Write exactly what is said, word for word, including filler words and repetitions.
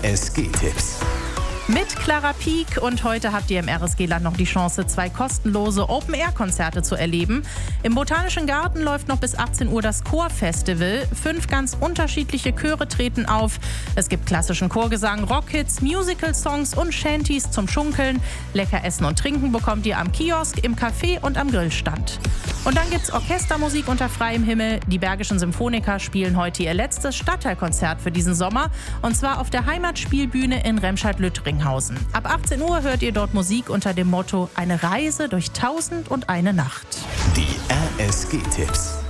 S G-Tipps. Mit Clara Pieck und heute habt ihr im R S G-Land noch die Chance, zwei kostenlose Open-Air-Konzerte zu erleben. Im Botanischen Garten läuft noch bis achtzehn Uhr das Chorfestival. Fünf ganz unterschiedliche Chöre treten auf. Es gibt klassischen Chorgesang, Rockhits, Musical-Songs und Shanties zum Schunkeln. Lecker Essen und Trinken bekommt ihr am Kiosk, im Café und am Grillstand. Und dann gibt's Orchestermusik unter freiem Himmel. Die Bergischen Symphoniker spielen heute ihr letztes Stadtteilkonzert für diesen Sommer. Und zwar auf der Heimatspielbühne in Remscheid-Lüttringhausen. Ab achtzehn Uhr hört ihr dort Musik unter dem Motto: Eine Reise durch tausend und eine Nacht. Die R S G-Tipps.